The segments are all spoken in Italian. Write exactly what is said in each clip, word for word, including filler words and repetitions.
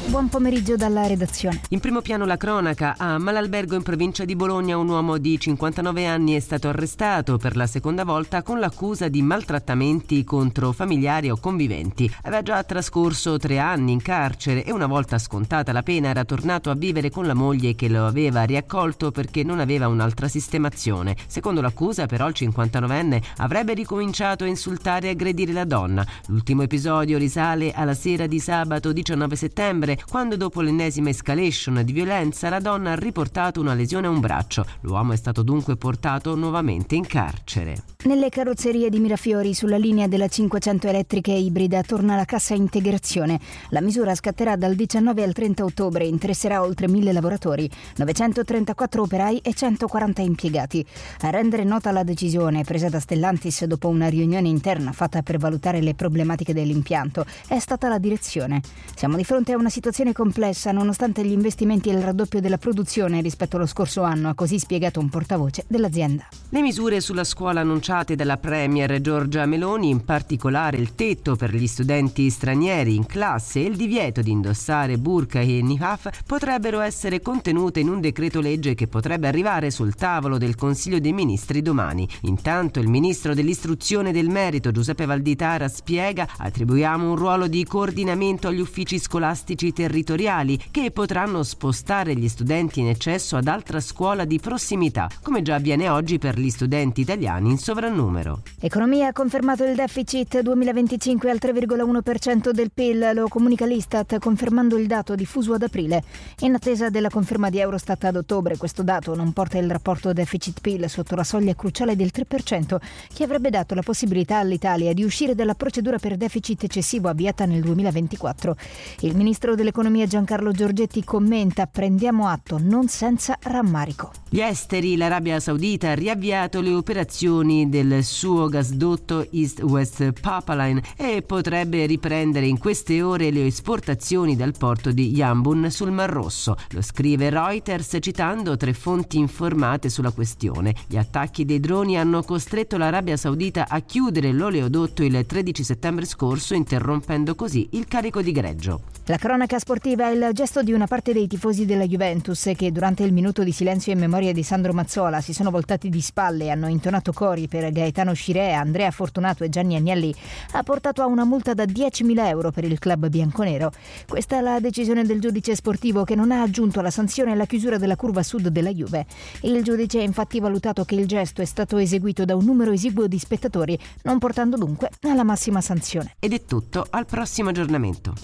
Buon pomeriggio dalla redazione. In primo piano la cronaca. A Malalbergo, in provincia di Bologna, un uomo di cinquantanove anni è stato arrestato per la seconda volta con l'accusa di maltrattamenti contro familiari o conviventi. Aveva già trascorso tre anni in carcere e una volta scontata la pena era tornato a vivere con la moglie che lo aveva riaccolto perché non aveva un'altra sistemazione. Secondo l'accusa, però, il cinquantanovenne avrebbe ricominciato a insultare e aggredire la donna. L'ultimo episodio risale alla sera di sabato diciannove settembre, quando dopo l'ennesima escalation di violenza la donna ha riportato una lesione a un braccio. L'uomo è stato dunque portato nuovamente in carcere. Nelle carrozzerie di Mirafiori, sulla linea della cinquecento elettrica e ibrida, torna la cassa integrazione. La misura scatterà dal diciannove al trenta ottobre e interesserà oltre mille lavoratori, novecentotrentaquattro operai e centoquaranta impiegati. A rendere nota la decisione, presa da Stellantis dopo una riunione interna fatta per valutare le problematiche dell'impianto, è stata la direzione. Siamo di fronte a una situazione complessa nonostante gli investimenti e il raddoppio della produzione rispetto allo scorso anno, ha così spiegato un portavoce dell'azienda. Le misure sulla scuola annunciate dalla Premier Giorgia Meloni, in particolare il tetto per gli studenti stranieri in classe e il divieto di indossare burqa e niqab, potrebbero essere contenute in un decreto legge che potrebbe arrivare sul tavolo del Consiglio dei Ministri domani. Intanto il ministro dell'istruzione e del merito Giuseppe Valditara spiega: attribuiamo un ruolo di coordinamento agli uffici scolastici territoriali che potranno spostare gli studenti in eccesso ad altra scuola di prossimità, come già avviene oggi per gli studenti italiani in sovrannumero. Economia ha confermato il deficit duemilaventicinque al tre virgola uno per cento del P I L, lo comunica l'Istat confermando il dato diffuso ad aprile. In attesa della conferma di Eurostat ad ottobre, questo dato non porta il rapporto deficit-P I L sotto la soglia cruciale del tre per cento, che avrebbe dato la possibilità all'Italia di uscire dalla procedura per deficit eccessivo avviata nel duemilaventiquattro. Il ministro dell'economia Giancarlo Giorgetti commenta: prendiamo atto, non senza rammarico. Gli esteri. L'Arabia Saudita ha riavviato le operazioni del suo gasdotto East-West Pipeline e potrebbe riprendere in queste ore le esportazioni dal porto di Yanbu sul Mar Rosso. Lo scrive Reuters citando tre fonti informate sulla questione. Gli attacchi dei droni hanno costretto l'Arabia Saudita a chiudere l'oleodotto il tredici settembre scorso, interrompendo così il carico di greggio. La cronaca sportiva è il gesto di una parte dei tifosi della Juventus che durante il minuto di silenzio in memoria di Sandro Mazzola si sono voltati di spalle e hanno intonato cori per Gaetano Scirea, Andrea Fortunato e Gianni Agnelli. Ha portato a una multa da diecimila euro per il club bianconero. Questa è la decisione del giudice sportivo, che non ha aggiunto alla sanzione la chiusura della curva sud della Juve. Il giudice ha infatti valutato che il gesto è stato eseguito da un numero esiguo di spettatori, non portando dunque alla massima sanzione. Ed è tutto, al prossimo aggiornamento.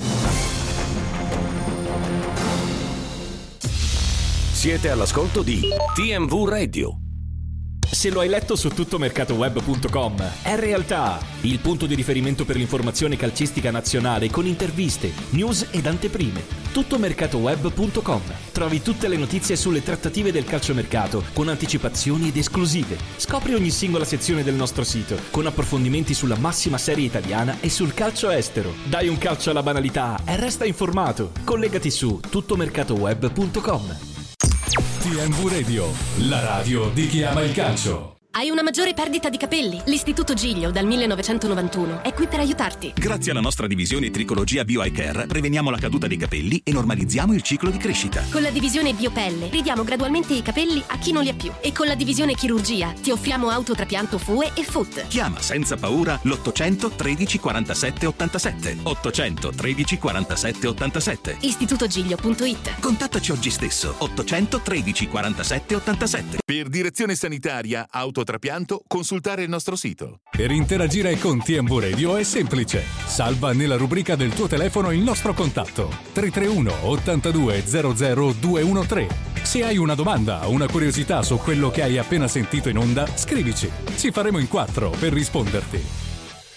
Siete all'ascolto di T M V Radio. Se lo hai letto su tuttomercatoweb punto com, è realtà. Il punto di riferimento per l'informazione calcistica nazionale con interviste, news ed anteprime. tuttomercatoweb punto com. Trovi tutte le notizie sulle trattative del calciomercato con anticipazioni ed esclusive. Scopri ogni singola sezione del nostro sito con approfondimenti sulla massima serie italiana e sul calcio estero. Dai un calcio alla banalità e resta informato. Collegati su tuttomercatoweb punto com. T M V Radio, la radio di chi ama il calcio. Hai una maggiore perdita di capelli? L'Istituto Giglio dal millenovecentonovantuno è qui per aiutarti. Grazie alla nostra divisione Tricologia Bio Eye Care preveniamo la caduta dei capelli e normalizziamo il ciclo di crescita. Con la divisione Biopelle ridiamo gradualmente i capelli a chi non li ha più. E con la divisione Chirurgia ti offriamo autotrapianto F U E e F U T. Chiama senza paura l'ottocento tredici quarantasette ottantasette. ottocento tredici quarantasette ottantasette. istitutogiglio punto it. Contattaci oggi stesso. ottocento tredici quarantasette ottantasette. Per direzione sanitaria autotrapianto, consultare il nostro sito. Per interagire con T M V Radio è semplice. Salva nella rubrica del tuo telefono il nostro contatto tre tre uno ottantadue zero zero due uno tre. Se hai una domanda o una curiosità su quello che hai appena sentito in onda, scrivici. Ci faremo in quattro per risponderti.